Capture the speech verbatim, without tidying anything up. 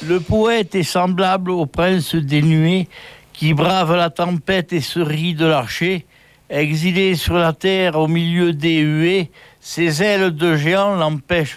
Le poète est semblable au prince des nuées qui brave la tempête et se rit de l'archer. Exilé sur la terre au milieu des huées, ses ailes de géant l'empêchent